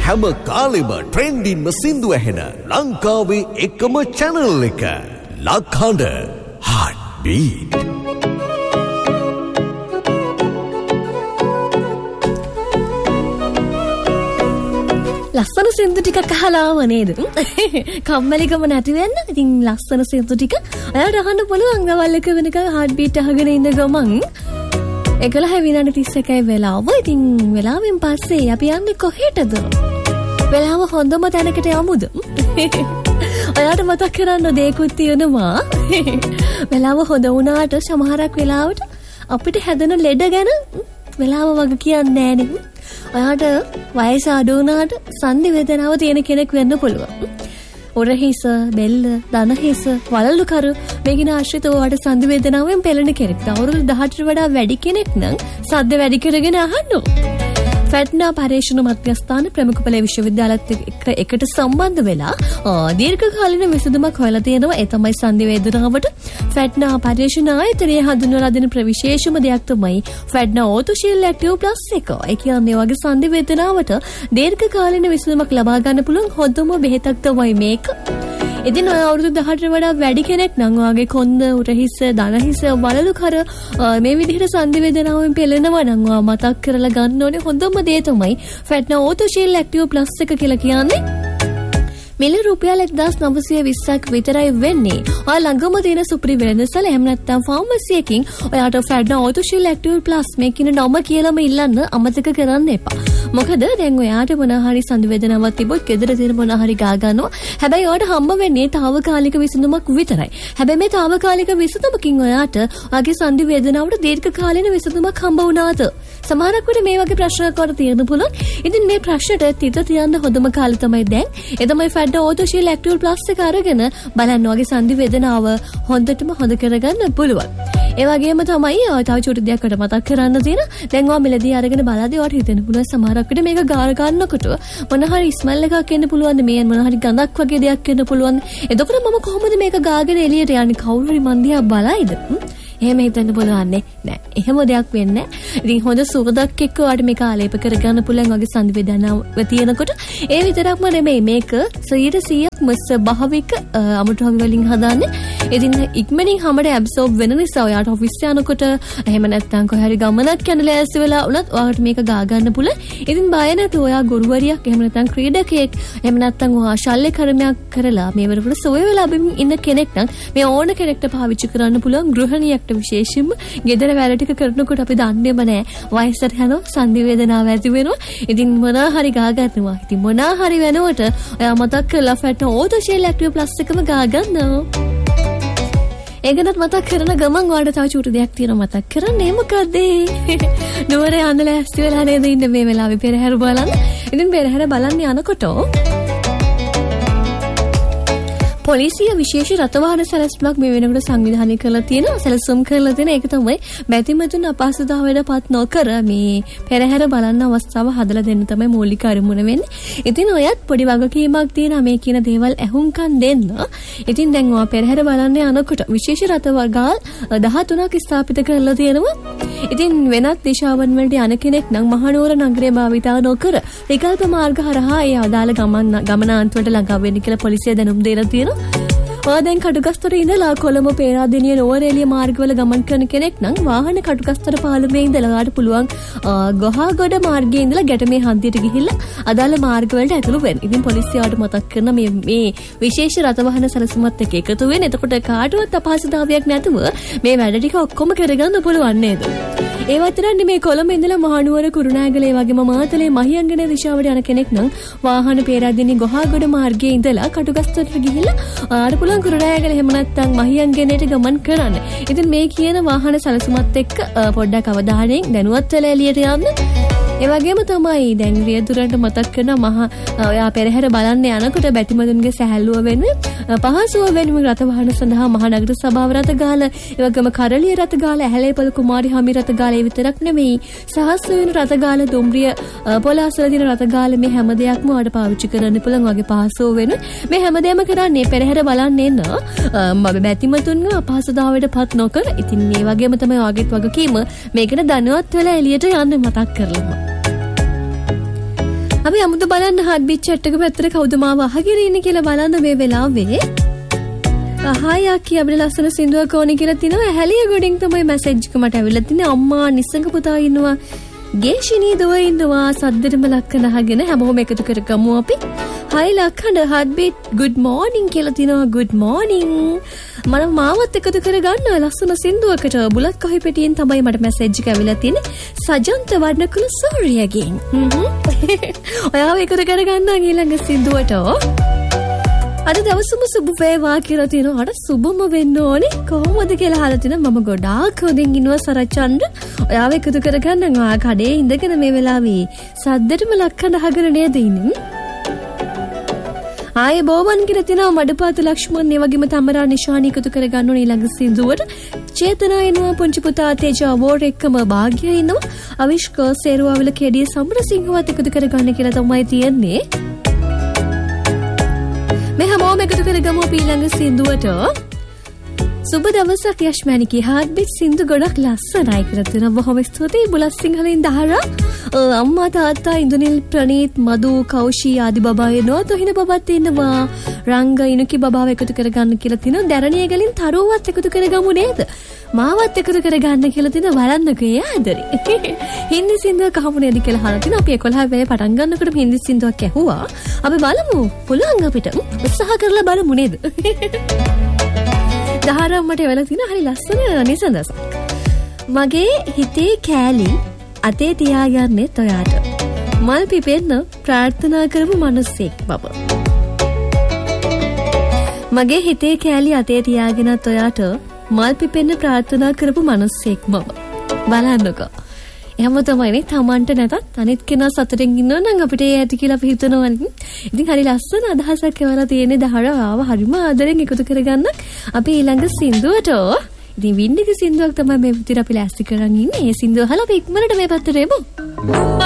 හැම කාලෙම ට්‍රෙන්ඩින්ම සින්දු ඇහෙන ලංකාවේ එකම channel එක ලක්හඬ Heartbeat. ලස්සන සින්දු ටිකක් අහලාව නේද? කම්මැලිකම නැති වෙන්න ඉතින් ලස්සන සින්දු ටික ඔයාලට අහන්න පුළුවන් දවල් එක වෙනකන් Heartbeat අහගෙන ඉන්න ගමන් 11:31යි වෙලාව. ඉතින් වෙලාවෙන් පස්සේ අපි යන්නේ කොහෙටද? වෙලාව හොඳම තැනකට යමුද? ඔයාලට මතක් කරන්න දෙයක්ත් තියෙනවා. වෙලාව හොඳ වුණාට සමහරක් වෙලාවට අපිට හැදෙන ලෙඩ ගැන වෙලාව වගේ කියන්නේ නැහැ නේ. ඔයාට වයස අඩු වුණාට සංදි වේදනාව තියෙන කෙනෙක් වෙන්න පුළුවන්. උරහිස, බෙල්ල, දනහිස, වලලු කරු මේකින ආශ්‍රිතව වට සංදි වේදනාවෙන් පෙළෙන කෙනෙක්. අවුරුදු 18ට වඩා වැඩි කෙනෙක් නම් සද්ද වැඩි කරගෙන අහන්න. ෆැට්නා පරීක්ෂණ මධ්‍යස්ථාන ප්‍රමුඛ පෙළ විශ්වවිද්‍යාලයත් එකට සම්බන්ධ වෙලා දීර්ඝකාලීන විසඳුමක් හොයලා තියෙනවා. ඒ තමයි සංදි වේදනාවට ෆැට්නා පරීක්ෂණ ආයතනය හඳුන්වලා දෙන ප්‍රවිශේෂම දෙයක් තමයි ෆැට්නා ඕතෝශීල් ඇක්ටිව් ප්ලස් එක. ඒ කියන්නේ වගේ සංදි වේදනාවට දීර්ඝකාලීන විසඳුමක් ලබා ගන්න පුළුවන් හොඳම බෙහෙතක් තමයි මේක. ඉතින් ඔය අවුරුදු 18ට වඩා වැඩි කෙනෙක් නම් ඔයාගේ කොන්ද, උරහිස, දනහිස, වලලු කර මේ විදිහට සංදි වේදනාවෙන් පෙළෙනවා නම් ඔයා මතක් කරලා ගන්න ඕනේ හොඳම දේ තමයි ෆැට්නා ඕතෝශීල් ඇක්ටිව් ප්ලස් එක කියලා කියන්නේ. මිල රුපියල් 1920ක් විතරයි වෙන්නේ. ඔයා ළඟම තියෙන සුපිරි වෙළඳසැල එහෙම නැත්නම් ෆාමසි එකකින් ඔයාට ෆැට්නා ඕතෝශීල් ඇක්ටිව් ප්ලස් මේ කියන නම කියලාම ඉල්ලන්න අමතක කරන්න එපා. මොකද දැන් ඔයාට මොනවා හරි සංදි වේදනාවක් තිබොත් ගෙදර තියෙන මොනවා හරි ගා ගන්නවා. හැබැයි ඔයාට හම්බ වෙන්නේ తాවකාලික විසඳුමක් විතරයි. හැබැයි මේ తాවකාලික විසඳුමකින් ඔයාට ඔයාගේ සංදි වේදනාවට දීර්ඝකාලීන විසඳුමක් හම්බ වුණාද? සමහරක් වෙලේ මේ වගේ ප්‍රශ්නයක් වලට තියෙන්න පුළුවන්. ඉතින් මේ ප්‍රශ්නට තිත තියන්න හොඳම කාලය තමයි දැන්. ඒ තමයි ෆැට්නා ඕතෝශීල් ඇක්ටිව් ප්ලස් එක අරගෙන බලන්න ඔයාගේ සංදි වේදනාව හොඳටම හොඳ කරගන්න පුළුවන්. ඒ වගේම තමයි තව චුටි දෙයක් මතක් කරන්න තියෙන. දැන් ඔයා මෙලදී අරගෙන බලද්දී ඔයාට හිතෙන්න පුළුවන් සමහරක් විට මේක ගාර ගන්නකොට මොන හරි ස්මෙල් එකක් එන්න පුළුවන්. මේ මොන හරි ගඳක් වගේ දෙයක් එන්න පුළුවන්. එතකොට මම කොහොමද මේක ගාගෙන එළියට යන්නේ? කවුරු හරි මන් දිහා බලයිද? එහෙම හිතන්න පුළුවන් නෑ. එහෙම දෙයක් වෙන්නේ නෑ. ඉතින් හොඳ සුවඳක් එක්ක ඔයාලට මේක ආලේප කරගන්න පුළුවන් වගේ සංදි වේදනාව තියෙනකොට. ඒ විතරක්ම නෙමෙයි මේක 100%ක්ම ස්වභාවික අමුද්‍රව්‍ය වලින් හදාන්නේ. ඉතින් ඉක්මනින් හැමඩ ඇබ්සෝබ් වෙන නිසා ඔයාට ඔෆිස් යනකොට එහෙම නැත්නම් කොහේ හරි ගමනක් යන ලෑස්ති වෙලා වුණත් ඔයාට මේක ගා ගන්න පුළුවන්. ඉතින් බය නැතුව ඔයා ගුරුවරියක් එහෙම නැත්නම් ක්‍රීඩකයෙක් එහෙම නැත්නම් ඔයා ශල්‍ය කර්මයක් කරලා මේ වරපුර සොය වෙලා ඉන්න කෙනෙක් නම් මේ ඕන කෙනෙක්ට පාවිච්චි කරන්න පුළුවන්. ගෘහණියෙක්ට විශේෂයෙන්ම ගෙදර වැඩ ටික කරනකොට අපි දන්නේම නැහැ. වයසට යනවා සංදි වේදනාව ඇති වෙනවා. ඉතින් මොනවා හරි ගා ගන්නවා. ඉතින් මොනවා හරි වෙනකොට ඔයා මතක් කරලා ෆැට්නා ඕතෝශීල් ඇක්ටිව් ප්ලස් එකම ගා ගන්නවා. ඒකනත් මතක් කරන ගමන් ඔයාලට තව චූටි දෙයක් තියෙනවා මතක් කරන්නේ. මොකද නුවර යන්න ලෑස්ති වෙලා නේද ඉන්නේ මේ වෙලාවේ පෙරහැර බලන්න. ඉතින් පෙරහැර බලන්න යනකොට පොලිසිය විශේෂ රථවාහන සැලැස්මක් මේ වෙනකොට සංවිධානය කරලා තියෙනවා. සැලසුම් කරලා තියෙන ඒක තමයි බැතිමතුන් අපහසුතාවයට පත් නොකර මේ පෙරහැර බලන්න අවස්ථාව හදලා දෙන්න තමයි මූලික අරමුණ වෙන්නේ. ඉතින් ඔයත් පොඩි වගකීමක් තියෙනවා මේ කියන දේවල් ඇහුම්කන් දෙන්න. ඉතින් දැන් ඔයා පෙරහැර බලන්න යනකොට විශේෂ රථවගාල් 13ක් ස්ථාපිත කරලා තියෙනවා. ඉතින් වෙනත් දිශාවන් වලට යන කෙනෙක් නම් මහනුවර නගරය භාවිතා නොකර විකල්ප මාර්ග හරහා ඒ අදාළ ගමනාන්තවලට ළඟා වෙන්න කියලා පොලිසිය දැනුම් දීලා තියෙනවා. දැන් කටුගස්තර ඉඳලා කොළඹ පේරාදෙණිය නෝවරඑළිය මාර්ගවල ගමන් කරන කෙනෙක් නම් වාහන කටුගස්තර පාලමේ ඉඳලා ගාට පුළුවන් ගොහාගොඩ මාර්ගයේ ඉඳලා ගැටමේ හන්දියට ගිහිල්ලා අදාළ මාර්ගවලට ඇතුළු වෙන්න. ඉතින් පොලිසියට මතක් කරන මේ විශේෂ රථවාහන සැලසුමත් එක්ක එකතු වෙන. එතකොට කාටවත් අපහසුතාවයක් නැතුව මේ වැඩ ටික ඔක්කොම කරගන්න පුළුවන් නේද? ඒ වතරන්නේ මේ කොළඹ ඉඳලා මහනුවර කුරුණෑගල ඒ වගේම මාතලේ මහියංගනේ දිශාවට යන කෙනෙක් නම් වාහන පේරාදෙණිය ගොහාගොඩ මාර්ගයේ ඉඳලා කටුගස්තරට ගිහිල්ලා ආඩ පුළුවන් කුරුණෑගල එහෙම නැත්නම් මහියංගනේට ගමන් කරන්න. ඉතින් මේ කියන වාහන සැලසුමත් එක්ක පොඩ්ඩක් අවධානයෙන් දැනුවත් වෙලා එළියට යන්න. ඒ වගේම තමයි දැන් රියදුරන්ට මතක් කරන ඔයා පෙරහැර බලන්න යනකොට බැතිමතුන්ගේ සැහැල්ලුව වෙනුවෙන් පහසුව වෙනුවෙන් රථ වාහන සඳහා මහා නගර සභාව රථ ගාල ඒ වගේම කරලිය රථ ගාල ඇහැලේපොළ කුමාරි හමි රථ ගාල ඒ විතරක් නෙමෙයි සහස් වෙන රථ ගාල දුම්රිය පොළාසල දින රථ ගාල මේ හැම දෙයක්ම ඔයාලට පාවිච්චි කරන්න පුළුවන් වගේ පහසුව වෙන මේ හැමදේම කරන්නේ පෙරහැර බලන්න එන්න බැතිමතුන්ව අපහසුතාවයට පත් නොකර. ඉතින් මේ වගේම තමයි ඔයාගේත් වගකීම මේකට දැනුවත් වෙලා එළියට යන්න මතක් කරලා. අපි අමුතු බලන්න හත් බීච් චැට් එක පැත්තට කවුද මාව අහගෙන ඉන්නේ කියලා බලන්න මේ වෙලාවේ. අහයා අපිට ලස්සන සින්දුවක් ඕනේ කියලා තිනවා. ඇහැලිය ගොඩින් තමයි මැසේජ් එක මට ඇවිල්ලා තින්නේ. අම්මා නිස්සංග පුතා ඉන්නවා. ගේෂිනී දුව ඉන්නවා. සද්දෙටම ලක්කන අහගෙන හැමෝම එකතු කරගමු අපි. හයි ලක්කන heartbeat good morning කියලා තිනවා. good morning. මම මාවත් එකතු කරගන්න ලස්සන සින්දුවකට බුලත් කොහි පෙටියෙන් තමයි මට මැසේජ් එක ඇවිල්ලා තින්නේ. සජන්ත වර්ණකුල සූර්යගෙන්. ඔයාව එකතු කරගන්න ඊළඟ සින්දුවට. අද දවසම සුබ වේවා කියලා තියෙනවා. අර සුබම වෙන්න ඕනේ කොහොමද කියලා අහලා තිනවා. මම ගොඩාක් හොඳින් ඉන්නවා සරච්චන්ඩ. ඔයාව එකතු කරගන්න ආ කඩේ ඉඳගෙන මේ වෙලාවේ සද්දෙටම ලක්කන අහගෙන නේද ඉන්නේ. ආයේ බෝවන් කියලා තිනවා. මඩපාත ලක්ෂ්මන් ඒ වගේම තමරා නිශානි එකතු කරගන්න ඕනේ ඊළඟ සින්දුවට. චේතනා එනවා පුංචි පුතා තේජා වෝර් එක්කම භාග්‍ය ඉන්නවා. අවිෂ්ක සේරුවවල කෙඩිය සමරසිංහවත් එකතු කරගන්න කියලා තමයි තියෙන්නේ. මේ හැමෝම එකතු කරගමු ඊළඟ සින්දුවට. සුබ දවසක් යශ්මැනිකි heartbeat සින්දු ගොඩක් ලස්සනයි කියලා තියෙනවා. බොහොම ස්තුතියි බුලත් සිංහලෙන් දහරා. අම්මා තාත්තා ඉන්දුනිල් ප්‍රනීත් මදු කෞෂී ආදි බබා එනවා. තොහින බබත් ඉන්නවා. රංග ඉනුකි බබාව එකතු කරගන්න කියලා තියෙනවා. දැරණිය ගලින් තරුවත් එකතු කරගමු නේද? මාවත් එකතු කරගන්න කියලා තියෙනවා. බලන්නකෝ ඒ ආදරේ. හින්දි සින්දුවක් අහමු නේද කියලා අහලා තියෙනවා. අපි 11 වෙලේ පටන් ගන්නකොටම හින්දි සින්දුවක් ඇහුවා. අපි බලමු. පුළුවන් අපිට උත්සාහ කරලා බලමු නේද? දහරම් මට වෙලා තියෙන හරි ලස්සන නිසඳසක්. මගේ හිතේ කෑලි අතේ තියාගන්නෙත් ඔයාට. මල් පිපෙන්න ප්‍රාර්ථනා කරපු මිනිස්සෙක් බබ. මගේ හිතේ කෑලි අතේ තියාගෙනත් ඔයාට මල් පිපෙන්න ප්‍රාර්ථනා කරපු මිනිස්සෙක් බබ. බලන්නකෝ. එහෙම තමයිනේ තමන්ට නැතත් අනිත් කෙනා සතුටින් ඉන්නවා නම් අපිට ඒ ඇති කියලා අපි හිතනවනේ. ඉතින් හරි ලස්සන අදහසක් එවලා තියෙන්නේ දහරව ආව හරිම ආදරෙන් එකතු කරගන්න. අපි ඊළඟ සින්දුවට ඉතින් වින්දික සින්දුවක් තමයි මේ විතර අපි ලෑස්ති කරන් ඉන්නේ. ඒ සින්දුව අහලා අපි ඉක්මනට මේ පැත්තට එමු.